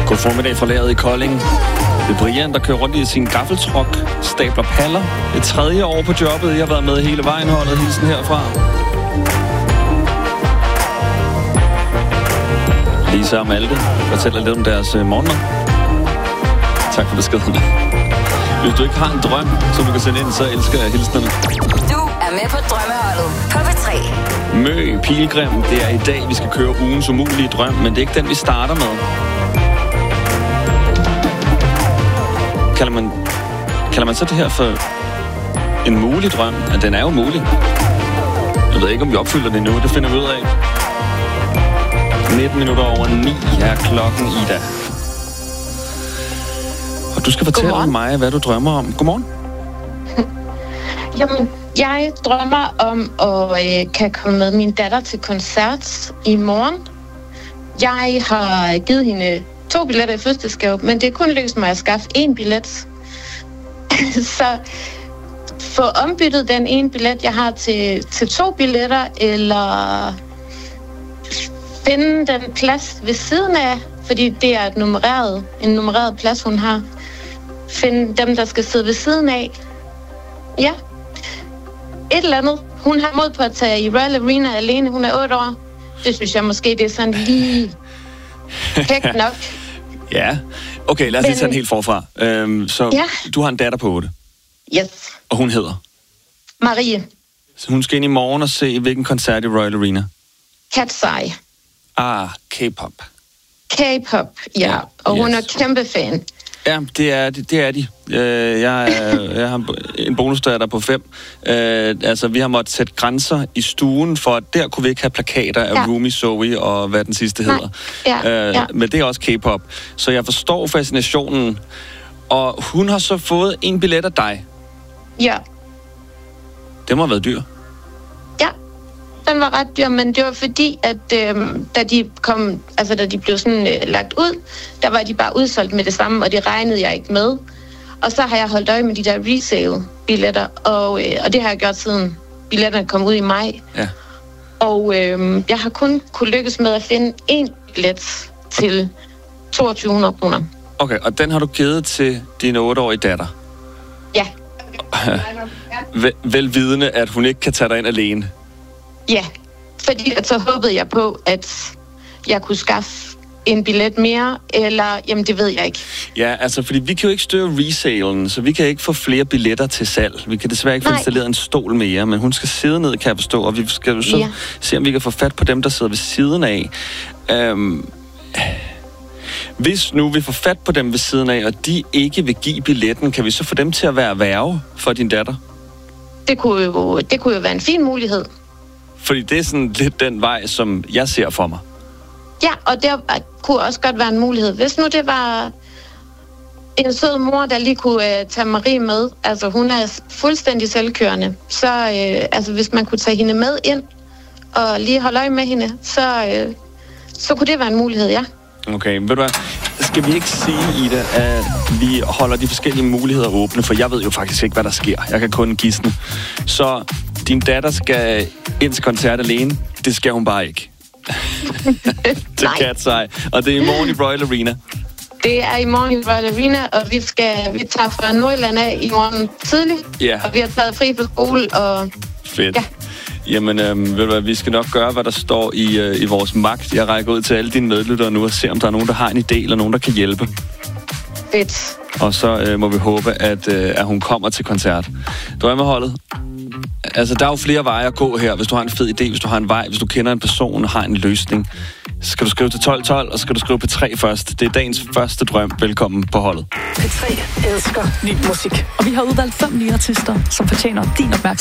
God formiddag fra lageret i Kolding. Det er Brian, der kører rundt i sin gaffeltruck, stabler paller. Det er 3. år på jobbet. Jeg har været med hele vejen, holdet hilsen herfra. Lisa og Malte fortæller lidt om deres morgenmad. Tak for beskeden. Hvis du ikke har en drøm, som du kan sende ind, så elsker jeg hilsnerne. Du er med på drømmeholdet på P3. Mø Pilgrim, det er i dag, vi skal køre ugens umulige drøm, men det er ikke den, vi starter med. Kalder man så det her for en mulig drøm? Ja, den er jo mulig. Jeg ved ikke, om vi opfylder det nu. Det finder vi ud af. 19 minutter over 9 er klokken, Ida. Og du skal fortælle mig, hvad du drømmer om. Godmorgen. Jamen, jeg drømmer om at kan komme med min datter til koncert i morgen. Jeg har givet hende 2 billetter i fødselsdagsgave, men det er kun lykkedes mig at skaffe 1 billet. Så få ombyttet den ene billet, jeg har til 2 billetter, eller finde den plads ved siden af, fordi det er en nummereret plads, hun har. Finde dem, der skal sidde ved siden af. Ja. Et eller andet. Hun har mod på at tage i Royal Arena alene. Hun er 8 år. Det synes jeg måske, det er sådan lige pækt nok. Ja. Okay, lad os lige tage den helt forfra. Du har en datter på 8. Yes. Og hun hedder? Marie. Så hun skal ind i morgen og se, hvilken koncert i Royal Arena? Cat's Eye. K-pop. K-pop, ja. Og hun er kæmpe fan. Ja, det er de. Jeg har en bonusdatter på 5. Vi har måttet sætte grænser i stuen, for der kunne vi ikke have plakater af Rumi, Zoe og hvad den sidste hedder. Men det er også K-pop. Så jeg forstår fascinationen. Og hun har så fået 1 billet af dig. Ja. Det må have været dyr. Ja, den var ret dyr, men det var fordi, at da de blev sådan lagt ud, der var de bare udsolgt med det samme, og det regnede jeg ikke med. Og så har jeg holdt øje med de der resale-billetter, og det har jeg gjort siden billetterne kom ud i maj. Ja. Og jeg har kun kunne lykkes med at finde 1 billet til 2200 kroner. Okay, og den har du givet til din 8-årige datter? Ja. Velvidende, at hun ikke kan tage dig ind alene? Ja, fordi så håbede jeg på, at jeg kunne skaffe en billet mere, eller jamen det ved jeg ikke. Ja, altså fordi vi kan jo ikke støve resalen, så vi kan ikke få flere billetter til salg. Vi kan desværre ikke få installeret en stol mere, men hun skal sidde ned, kan jeg forstå, og vi skal jo så se, om vi kan få fat på dem, der sidder ved siden af. Hvis nu vi får fat på dem ved siden af, og de ikke vil give billetten, kan vi så få dem til at være værge for din datter? Det kunne jo være en fin mulighed. Fordi det er sådan lidt den vej, som jeg ser for mig. Ja, og det kunne også godt være en mulighed. Hvis nu det var en sød mor, der lige kunne tage Marie med, altså hun er fuldstændig selvkørende, så hvis man kunne tage hende med ind og lige holde øje med hende, så kunne det være en mulighed, ja. Okay, ved du hvad? Skal vi ikke sige, Ida, at vi holder de forskellige muligheder åbne, for jeg ved jo faktisk ikke, hvad der sker. Jeg kan kun gisne. Så din datter skal ind til koncert alene. Det skal hun bare ikke. Til Cat's Eye. Og det er i morgen i Royal Arena. Det er i morgen i Royal Arena, og vi tager fra Nordjylland af i morgen tidligt. Ja. Og vi har taget fri på skole, og... Fedt. Ja. Jamen, ved du hvad, vi skal nok gøre, hvad der står i vores magt. Jeg rækker ud til alle dine medlyttere nu og ser, om der er nogen, der har en idé, eller nogen, der kan hjælpe. Fedt. Og så må vi håbe, at hun kommer til koncert. Drømmeholdet. Altså, der er jo flere veje at gå her. Hvis du har en fed idé, hvis du har en vej, hvis du kender en person og har en løsning, så skal du skrive til 1212, og så skal du skrive P3 først. Det er dagens første drøm. Velkommen på holdet. P3 elsker ny musik. Og vi har udvalgt 5 nye artister, som fortjener din opmærksomhed.